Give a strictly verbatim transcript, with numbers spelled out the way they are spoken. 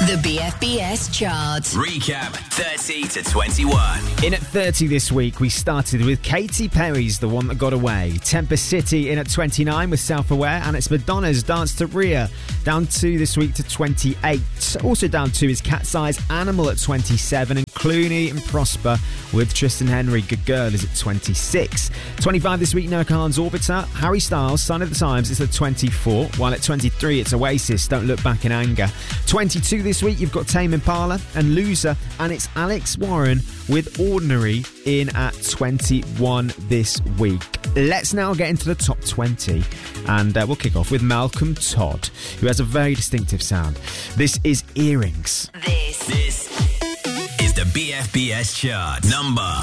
The B F B S chart. Recap thirty to twenty-one. In at thirty this week, we started with Katy Perry's The One That Got Away. Tempest City in at twenty-nine with Self-Aware, and it's Madonna's Dance to Rhea. Down two this week to twenty-eight. Also down two is Cat's Eyes Animal at twenty-seven, and Clooney and Prosper with Tristan Henry Good Girl is at twenty-six. twenty-five this week, Noah Kahan's Orbiter. Harry Styles, Sign of the Times, is at twenty-four, while at twenty-three it's Oasis, Don't Look Back in Anger. twenty-two this week, you've got Tame Impala and Loser, and it's Alex Warren with Ordinary in at twenty-one this week. Let's now get into the top twenty, and uh, we'll kick off with Malcolm Todd, who has a very distinctive sound. This is Earrings. This, This is the B F B S chart. Number